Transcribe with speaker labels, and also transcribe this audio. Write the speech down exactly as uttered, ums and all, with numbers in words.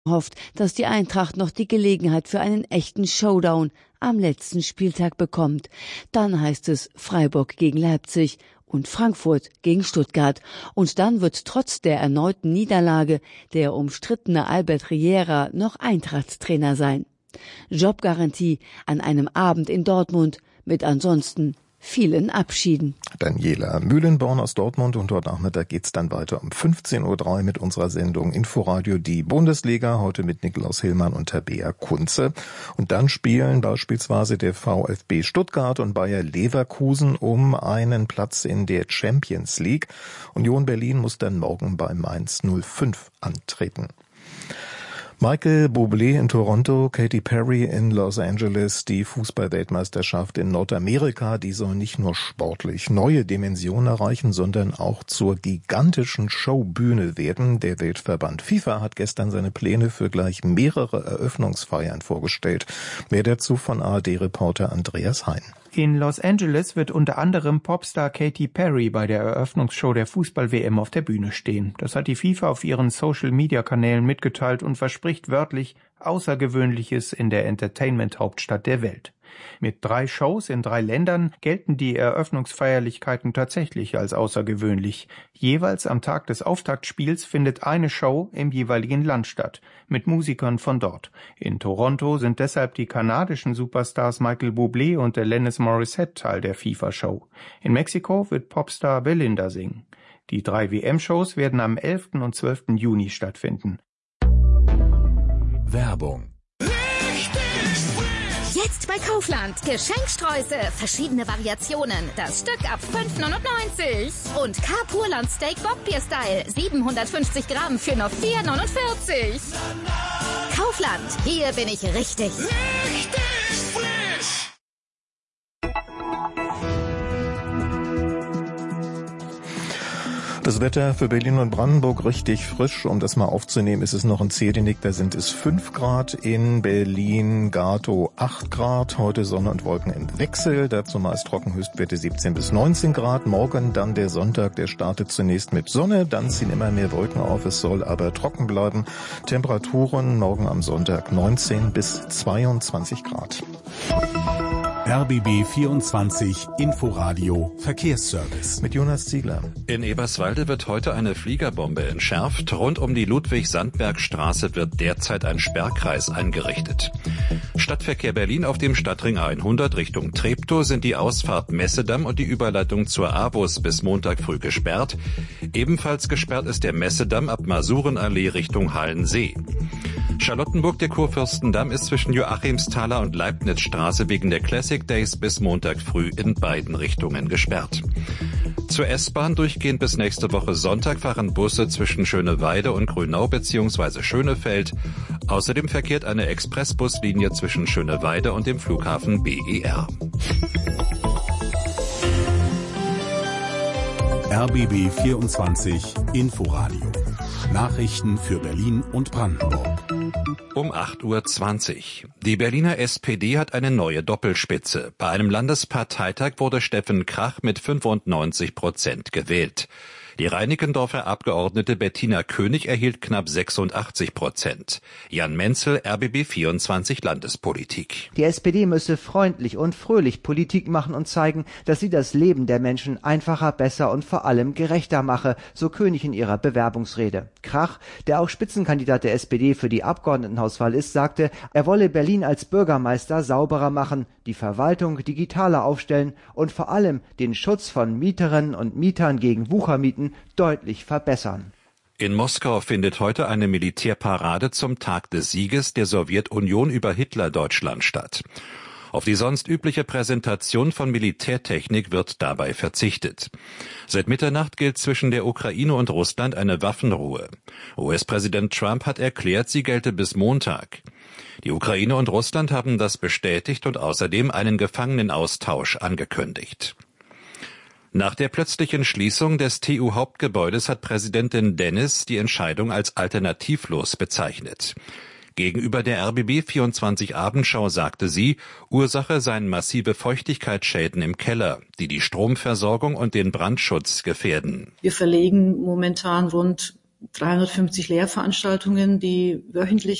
Speaker 1: hofft, dass die Eintracht noch die Gelegenheit für einen echten Showdown am letzten Spieltag bekommt. Dann heißt es Freiburg gegen Leipzig und Frankfurt gegen Stuttgart. Und dann wird trotz der erneuten Niederlage der umstrittene Albert Riera noch Eintrachtstrainer sein. Jobgarantie an einem Abend in Dortmund mit ansonsten vielen Abschieden.
Speaker 2: Daniela Mühlenborn aus Dortmund, und heute Nachmittag geht's dann weiter um fünfzehn Uhr drei mit unserer Sendung Inforadio die Bundesliga, heute mit Nikolaus Hillmann und Tabea Kunze. Und dann spielen beispielsweise der VfB Stuttgart und Bayer Leverkusen um einen Platz in der Champions League. Union Berlin muss dann morgen bei Mainz null fünf antreten. Michael Bublé in Toronto, Katy Perry in Los Angeles, die Fußball-Weltmeisterschaft in Nordamerika, die soll nicht nur sportlich neue Dimensionen erreichen, sondern auch zur gigantischen Showbühne werden. Der Weltverband FIFA hat gestern seine Pläne für gleich mehrere Eröffnungsfeiern vorgestellt. Mehr dazu von A R D-Reporter Andreas Hein.
Speaker 3: In Los Angeles wird unter anderem Popstar Katy Perry bei der Eröffnungsshow der Fußball-W M auf der Bühne stehen. Das hat die FIFA auf ihren Social-Media-Kanälen mitgeteilt und verspricht wörtlich Außergewöhnliches in der Entertainment-Hauptstadt der Welt. Mit drei Shows in drei Ländern gelten die Eröffnungsfeierlichkeiten tatsächlich als außergewöhnlich. Jeweils am Tag des Auftaktspiels findet eine Show im jeweiligen Land statt, mit Musikern von dort. In Toronto sind deshalb die kanadischen Superstars Michael Bublé und Alanis Morissette Teil der FIFA-Show. In Mexiko wird Popstar Belinda singen. Die drei W M-Shows werden am elften und zwölften Juni stattfinden.
Speaker 4: Werbung.
Speaker 5: Jetzt bei Kaufland. Geschenksträuße. Verschiedene Variationen. Das Stück ab fünf neunundneunzig. Und Carpurland Steak Bockbier-Style. siebenhundertfünfzig Gramm für nur vier neunundvierzig. Kaufland. Hier bin ich richtig. Richtig frisch.
Speaker 2: Das Wetter für Berlin und Brandenburg richtig frisch. Um das mal aufzunehmen, ist es noch in Zedinik, da sind es fünf Grad. In Berlin-Gatow acht Grad. Heute Sonne und Wolken im Wechsel. Dazu meist trocken, Höchstwerte siebzehn bis neunzehn Grad. Morgen dann der Sonntag, der startet zunächst mit Sonne. Dann ziehen immer mehr Wolken auf. Es soll aber trocken bleiben. Temperaturen morgen am Sonntag neunzehn bis zweiundzwanzig Grad.
Speaker 4: R B B vierundzwanzig Inforadio Verkehrsservice.
Speaker 2: Mit Jonas Ziegler.
Speaker 6: In Eberswalde wird heute eine Fliegerbombe entschärft. Rund um die Ludwig-Sandberg-Straße wird derzeit ein Sperrkreis eingerichtet. Stadtverkehr Berlin auf dem Stadtring hundert Richtung Treptow sind die Ausfahrt Messedamm und die Überleitung zur AWUS bis Montag früh gesperrt. Ebenfalls gesperrt ist der Messedamm ab Masurenallee Richtung Hallensee. Charlottenburg, der Kurfürstendamm, ist zwischen Joachimsthaler und Leibnizstraße wegen der Classic Days bis Montag früh in beiden Richtungen gesperrt. Zur S-Bahn durchgehend bis nächste Woche Sonntag fahren Busse zwischen Schöneweide und Grünau bzw. Schönefeld. Außerdem verkehrt eine Expressbuslinie zwischen Schöneweide und dem Flughafen B E R.
Speaker 4: R B B vierundzwanzig Inforadio. Nachrichten für Berlin und Brandenburg.
Speaker 6: Um acht Uhr zwanzig. Die Berliner S P D hat eine neue Doppelspitze. Bei einem Landesparteitag wurde Steffen Krach mit fünfundneunzig Prozent gewählt. Die Reinickendorfer Abgeordnete Bettina König erhielt knapp sechsundachtzig Prozent. Jan Menzel, R B B vierundzwanzig Landespolitik.
Speaker 7: Die S P D müsse freundlich und fröhlich Politik machen und zeigen, dass sie das Leben der Menschen einfacher, besser und vor allem gerechter mache, so König in ihrer Bewerbungsrede. Krach, der auch Spitzenkandidat der S P D für die Abgeordnetenhauswahl ist, sagte, er wolle Berlin als Bürgermeister sauberer machen, die Verwaltung digitaler aufstellen und vor allem den Schutz von Mieterinnen und Mietern gegen Wuchermieten deutlich verbessern.
Speaker 6: In Moskau findet heute eine Militärparade zum Tag des Sieges der Sowjetunion über Hitlerdeutschland statt. Auf die sonst übliche Präsentation von Militärtechnik wird dabei verzichtet. Seit Mitternacht gilt zwischen der Ukraine und Russland eine Waffenruhe. U S-Präsident Trump hat erklärt, sie gelte bis Montag. Die Ukraine und Russland haben das bestätigt und außerdem einen Gefangenenaustausch angekündigt. Nach der plötzlichen Schließung des T U-Hauptgebäudes hat Präsidentin Dennis die Entscheidung als alternativlos bezeichnet. Gegenüber der R B B vierundzwanzig Abendschau sagte sie, Ursache seien massive Feuchtigkeitsschäden im Keller, die die Stromversorgung und den Brandschutz gefährden.
Speaker 8: Wir verlegen momentan rund dreihundertfünfzig Lehrveranstaltungen, die wöchentlich